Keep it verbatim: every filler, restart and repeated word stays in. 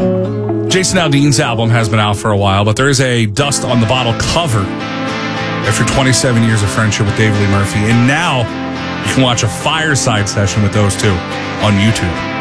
Jason Aldean's album has been out for a while, but there is a Dust on the Bottle cover after twenty-seven years of friendship with David Lee Murphy. And now you can watch a fireside session with those two on YouTube.